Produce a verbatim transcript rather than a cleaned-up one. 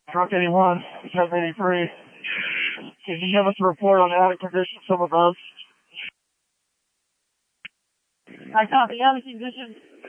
Truck eighty-one, Truck eighty-three. Can you give us a report on the attic condition some of those? I copy attic condition.